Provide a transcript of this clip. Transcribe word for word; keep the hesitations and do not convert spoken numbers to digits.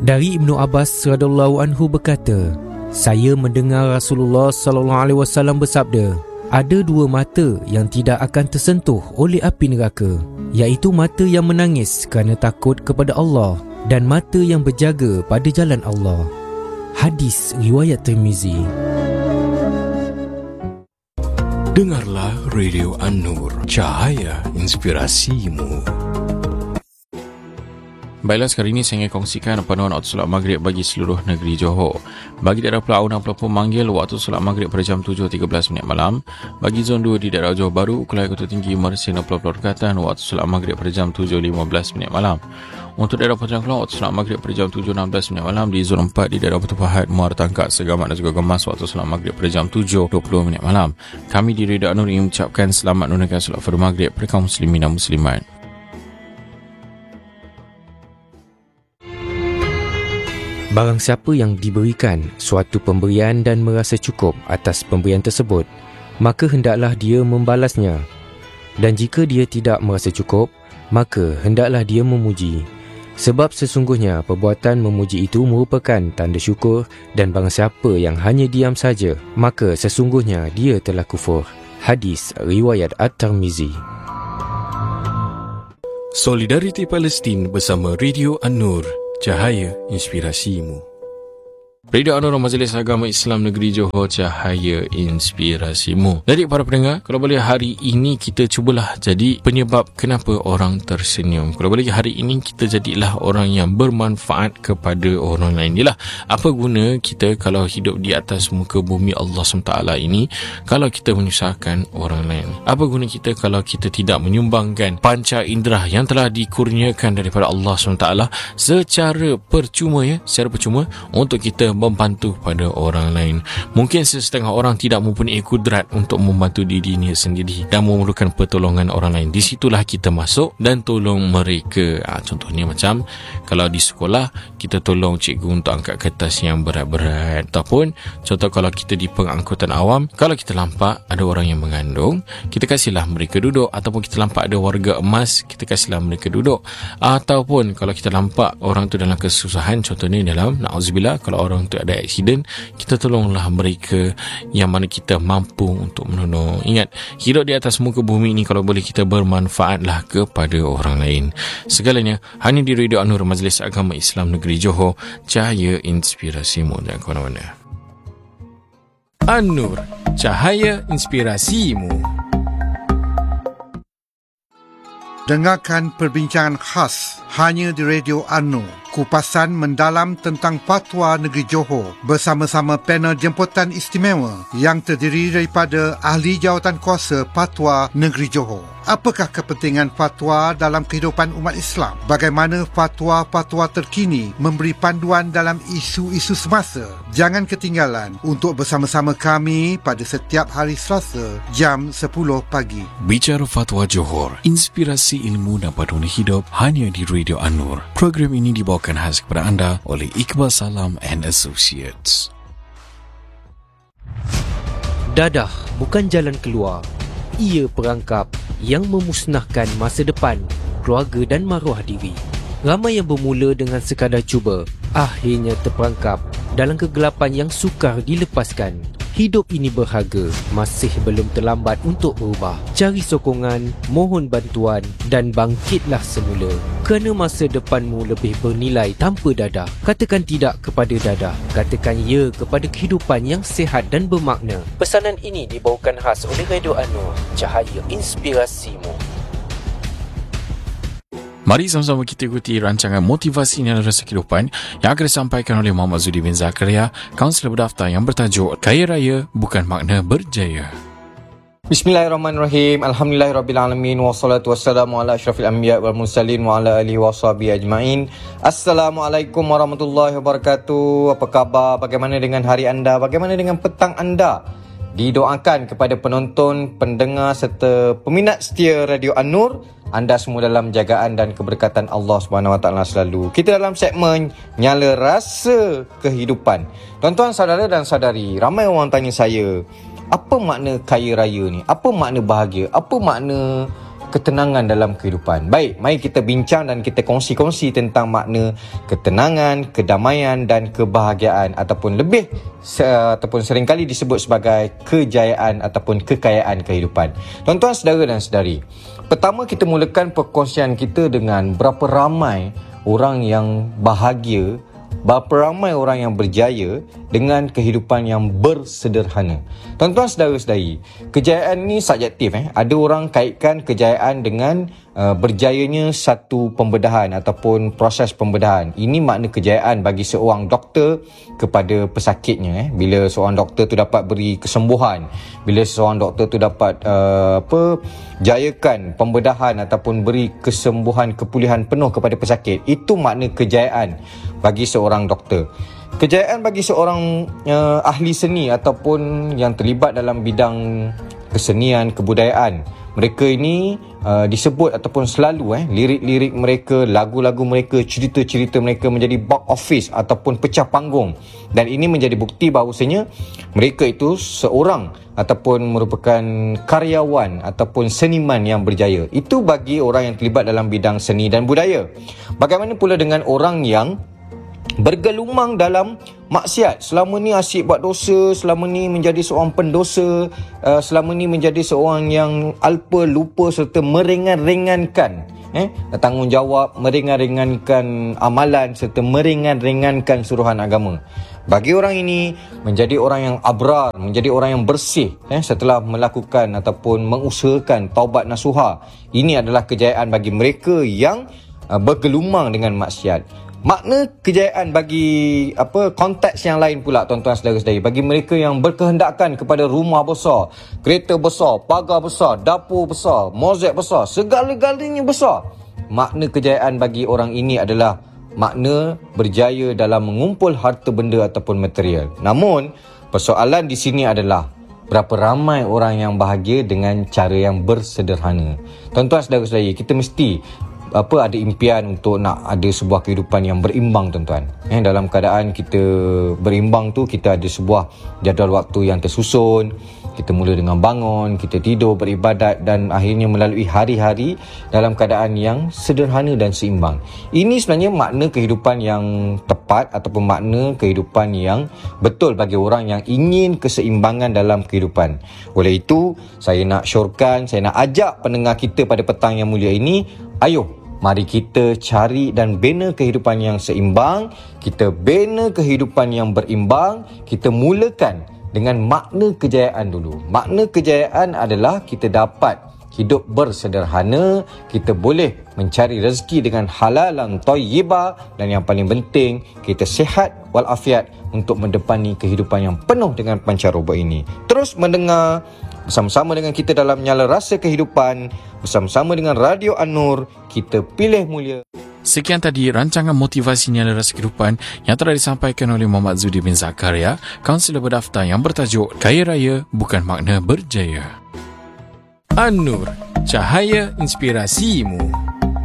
Dari Ibnu Abbas radhiyallahu anhu berkata, saya mendengar Rasulullah sallallahu alaihi wasallam bersabda, ada dua mata yang tidak akan tersentuh oleh api neraka, iaitu mata yang menangis kerana takut kepada Allah dan mata yang berjaga pada jalan Allah. Hadis riwayat Tirmizi. Dengarlah Radio An-Nur, cahaya inspirasimu. Baiklah, sekarang ini saya ingin kongsikan panduan waktu solat maghrib bagi seluruh negeri Johor. Bagi daerah Pulau Awu dan Pulau Pemanggil, waktu solat maghrib pada jam tujuh tiga belas minit malam. Bagi zon dua di daerah Johor Bahru, Kuala Kota Tinggi, Mersing dan Pulau Perkatan, waktu solat maghrib pada jam tujuh lima belas minit malam. Untuk daerah Pocong Kelang, waktu solat maghrib pada jam tujuh enam belas minit malam. Di zon empat di daerah Batu Pahat, Muar Tangkak, Segamat dan juga Gemas, waktu solat maghrib pada jam tujuh dua puluh minit malam. Kami di Radio An-Nur ingin mengucapkan selamat menunaikan solat fardu maghrib pada kaum muslimin dan muslimat. Barang siapa yang diberikan suatu pemberian dan merasa cukup atas pemberian tersebut, maka hendaklah dia membalasnya. Dan jika dia tidak merasa cukup, maka hendaklah dia memuji. Sebab sesungguhnya perbuatan memuji itu merupakan tanda syukur, dan barang siapa yang hanya diam saja, maka sesungguhnya dia telah kufur. Hadis riwayat At-Tirmizi. Solidariti Palestin bersama Radio An-Nur, cahaya inspirasimu. Radio An-Nur, Majlis Agama Islam Negeri Johor, cahaya inspirasimu. Jadi para pendengar, kalau boleh hari ini kita cubalah jadi penyebab kenapa orang tersenyum. Kalau boleh hari ini kita jadilah orang yang bermanfaat kepada orang lain. Yalah, apa guna kita kalau hidup di atas muka bumi Allah subhanahu wa taala ini kalau kita menyusahkan orang lain? Apa guna kita kalau kita tidak menyumbangkan panca indera yang telah dikurniakan daripada Allah subhanahu wa taala secara percuma, ya, secara percuma untuk kita membantu pada orang lain. Mungkin sesetengah orang tidak mempunyai kudrat untuk membantu dirinya sendiri dan memerlukan pertolongan orang lain. Di situlah kita masuk dan tolong mereka. Ha, contohnya macam kalau di sekolah kita tolong cikgu untuk angkat kertas yang berat-berat, ataupun contoh kalau kita di pengangkutan awam, kalau kita nampak ada orang yang mengandung, kita kasihlah mereka duduk. Ataupun kita nampak ada warga emas, kita kasihlah mereka duduk. Ataupun kalau kita nampak orang tu dalam kesusahan, contohnya dalam na'udzubillah, kalau orang tu ada aksiden, kita tolonglah mereka yang mana kita mampu untuk menolong. Ingat, hidup di atas muka bumi ini kalau boleh kita bermanfaatlah kepada orang lain. Segalanya hanya di Radio An-Nur, Majlis Agama Islam Negeri Johor, cahaya inspirasimu. Jangan ke mana-mana. An-Nur, cahaya inspirasimu. Dengarkan perbincangan khas hanya di Radio An-Nur. Kupasan mendalam tentang fatwa negeri Johor bersama-sama panel jemputan istimewa yang terdiri daripada ahli jawatan kuasa fatwa negeri Johor. Apakah kepentingan fatwa dalam kehidupan umat Islam? Bagaimana fatwa-fatwa terkini memberi panduan dalam isu-isu semasa? Jangan ketinggalan untuk bersama-sama kami pada setiap hari Selasa jam sepuluh pagi. Bicara Fatwa Johor, inspirasi ilmu dan panduan hidup hanya di Radio An-Nur. Program ini dibawakan khas kepada anda oleh Iqbal Salam and Associates. Dadah bukan jalan keluar. Ia perangkap yang memusnahkan masa depan, keluarga dan maruah diri. Ramai yang bermula dengan sekadar cuba, akhirnya terperangkap dalam kegelapan yang sukar dilepaskan. Hidup ini berharga, masih belum terlambat untuk berubah. Cari sokongan, mohon bantuan dan bangkitlah semula. Kerana masa depanmu lebih bernilai tanpa dadah. Katakan tidak kepada dadah. Katakan ya kepada kehidupan yang sihat dan bermakna. Pesanan ini dibawakan khas oleh Radio An-Nur, cahaya inspirasimu. Mari sama-sama kita ikuti rancangan motivasi dan rasa kehidupan yang akan disampaikan oleh Muhammad Zudi bin Zakaria, kaunselor berdaftar yang bertajuk Kaya Raya Bukan Makna Berjaya. Bismillahirrahmanirrahim. Alhamdulillahirrabbilalamin. Wassalatu wassalamu ala asyrafil anbiya wal mursalin wa ala alihi wa sahbihi ajma'in. Assalamualaikum warahmatullahi wabarakatuh. Apa khabar? Bagaimana dengan hari anda? Bagaimana dengan petang anda? Didoakan kepada penonton, pendengar serta peminat setia Radio An-Nur, anda semua dalam jagaan dan keberkatan Allah Subhanahu Wa Taala selalu. Kita dalam segmen Nyala Rasa Kehidupan. Tuan-tuan, saudara dan saudari, ramai orang tanya saya, apa makna kaya raya ni? Apa makna bahagia? Apa makna ketenangan dalam kehidupan. Baik, mari kita bincang dan kita kongsi-kongsi tentang makna ketenangan, kedamaian dan kebahagiaan, ataupun lebih se- ataupun seringkali disebut sebagai kejayaan ataupun kekayaan kehidupan. Tuan-tuan, saudara dan saudari, pertama kita mulakan perkongsian kita dengan berapa ramai orang yang bahagia, berapa ramai orang yang berjaya dengan kehidupan yang bersederhana. Tuan-tuan, saudara-saudari, kejayaan ni subjektif. Eh? Ada orang kaitkan kejayaan dengan uh, berjayanya satu pembedahan ataupun proses pembedahan. Ini makna kejayaan bagi seorang doktor kepada pesakitnya. Eh? Bila seorang doktor tu dapat beri kesembuhan, bila seorang doktor tu dapat uh, apa jayakan pembedahan ataupun beri kesembuhan, kepulihan penuh kepada pesakit, itu makna kejayaan bagi seorang doktor. Kejayaan bagi seorang uh, ahli seni ataupun yang terlibat dalam bidang kesenian, kebudayaan, mereka ini uh, disebut ataupun selalu eh lirik-lirik mereka, lagu-lagu mereka, cerita-cerita mereka menjadi box office ataupun pecah panggung, dan ini menjadi bukti bahawasanya mereka itu seorang ataupun merupakan karyawan ataupun seniman yang berjaya. Itu bagi orang yang terlibat dalam bidang seni dan budaya. Bagaimana pula dengan orang yang bergelumang dalam maksiat, selama ni asyik buat dosa, selama ni menjadi seorang pendosa, uh, selama ni menjadi seorang yang alpa, lupa serta meringan-ringankan eh, tanggungjawab, meringan-ringankan amalan serta meringan-ringankan suruhan agama. Bagi orang ini menjadi orang yang abrar, menjadi orang yang bersih eh, setelah melakukan ataupun mengusahakan taubat nasuha. Ini adalah kejayaan bagi mereka yang uh, bergelumang dengan maksiat. Makna kejayaan bagi apa konteks yang lain pula, tuan-tuan saudara-saudari, bagi mereka yang berkehendakan kepada rumah besar, kereta besar, pagar besar, dapur besar, mozaik besar, segala-galanya besar. Makna kejayaan bagi orang ini adalah makna berjaya dalam mengumpul harta benda ataupun material. Namun, persoalan di sini adalah berapa ramai orang yang bahagia dengan cara yang bersederhana. Tuan-tuan saudara-saudari, kita mesti apa ada impian untuk nak ada sebuah kehidupan yang berimbang, tuan-tuan. Eh, dalam keadaan kita berimbang tu, kita ada sebuah jadual waktu yang tersusun. Kita mula dengan bangun, kita tidur, beribadat dan akhirnya melalui hari-hari dalam keadaan yang sederhana dan seimbang. Ini sebenarnya makna kehidupan yang tepat ataupun makna kehidupan yang betul bagi orang yang ingin keseimbangan dalam kehidupan. Oleh itu, saya nak syorkan, saya nak ajak pendengar kita pada petang yang mulia ini, ayo mari kita cari dan bina kehidupan yang seimbang. Kita bina kehidupan yang berimbang. Kita mulakan dengan makna kejayaan dulu. Makna kejayaan adalah kita dapat hidup bersederhana, kita boleh mencari rezeki dengan halalan thayyibah, dan yang paling penting, kita sihat walafiat untuk mendepani kehidupan yang penuh dengan pancaroba ini. Terus mendengar bersama-sama dengan kita dalam Nyala Rasa Kehidupan, bersama-sama dengan Radio An-Nur, kita pilih mulia. Sekian tadi rancangan motivasi Nyala Rasa Kehidupan yang telah disampaikan oleh Muhammad Zudi bin Zakaria, kaunselor berdaftar yang bertajuk Kaya Raya Bukan Makna Berjaya. An-Nur, cahaya inspirasimu.